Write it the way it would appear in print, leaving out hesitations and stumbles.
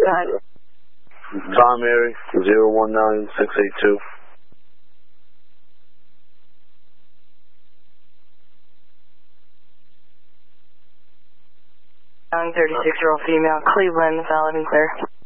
ahead. Tom Mary, 019682. 36-year-old female, Cleveland, valid and clear.